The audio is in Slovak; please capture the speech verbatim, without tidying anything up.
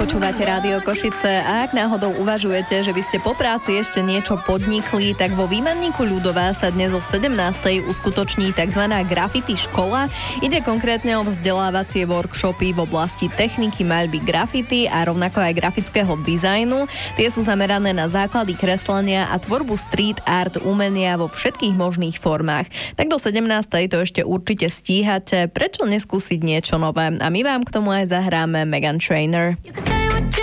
Počúvate Rádio Košice a ak náhodou uvažujete, že by ste po práci ešte niečo podnikli, tak vo výmenníku Ľudová sa dnes o sedemnástej uskutoční tzv. Graffiti škola. Ide konkrétne o vzdelávacie workshopy v oblasti techniky maľby graffiti a rovnako aj grafického dizajnu. Tie sú zamerané na základy kreslenia a tvorbu street art umenia vo všetkých možných formách. Tak do sedemnástej to ešte určite stíhate. Prečo neskúsiť niečo nové? A my vám k tomu aj zahráme Meghan Trainor.